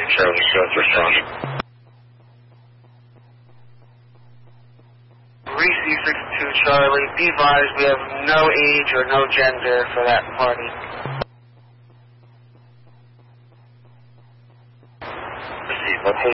Charlie Shelter, Charlie. Reese 62 Charlie, be advised we have no age or no gender for that party. Receive location.